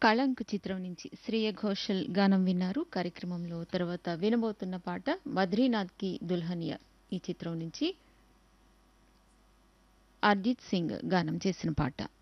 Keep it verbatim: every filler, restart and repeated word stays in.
కళంక్ చిత్రం నుంచి శ్రేయ ఘోషల్ గానం విన్నారు కార్యక్రమంలో. తర్వాత వినబోతున్న పాట 'బద్రీనాథ్‌కి దుల్హనియా' ఈ చిత్రం నుంచి అర్జిత్ సింగ్ గానం చేసిన పాట.